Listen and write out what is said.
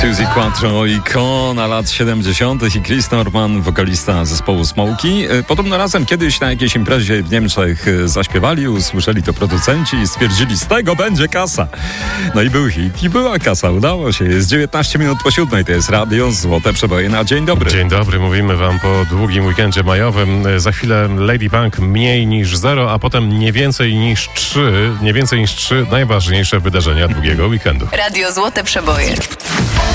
Suzy Quattro i Kona lat 70. i Chris Norman, wokalista zespołu Smokey. Podobno razem kiedyś na jakiejś imprezie w Niemczech zaśpiewali, usłyszeli to producenci i stwierdzili, z tego będzie kasa. No i był hit i była kasa, udało się. Jest 19 minut po 7, to jest Radio Złote Przeboje na Dzień Dobry. Dzień dobry, mówimy wam po długim weekendzie majowym. Za chwilę Lady Punk mniej niż 0, a potem nie więcej niż 3 najważniejsze wydarzenia długiego weekendu. Radio Złote Przeboje.